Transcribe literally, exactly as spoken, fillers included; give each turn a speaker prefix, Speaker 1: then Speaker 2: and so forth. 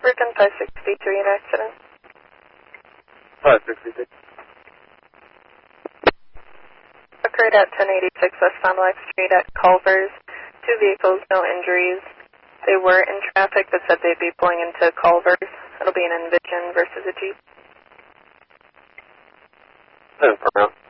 Speaker 1: Virgin five sixty-three, an accident.
Speaker 2: five sixty-six.
Speaker 1: Occurred at ten eighty-six West Fond du Lac Street at Culver's. Two vehicles, no injuries. They were in traffic but said they'd be pulling into Culver's. It'll be an Envision versus a Jeep.
Speaker 2: ten for now.